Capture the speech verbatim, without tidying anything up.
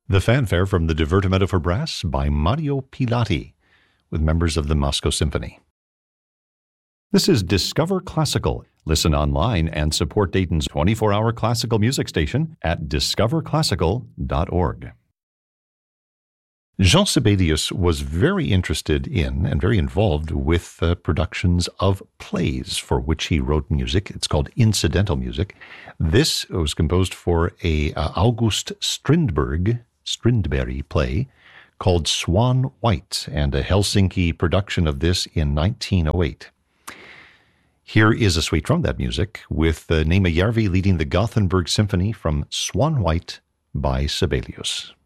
The fanfare from the Divertimento for Brass by Mario Pilati, with members of the Moscow Symphony. This is Discover Classical. Listen online and support Dayton's twenty-four hour classical music station at discover classical dot org. Jean Sibelius was very interested in and very involved with uh, productions of plays for which he wrote music. It's called incidental music. This was composed for a uh, August Strindberg, Strindberg play called Swan White, and a Helsinki production of this in nineteen oh eight. Here is a suite from that music with uh, Neema Järvi leading the Gothenburg Symphony from Swan White by Sibelius.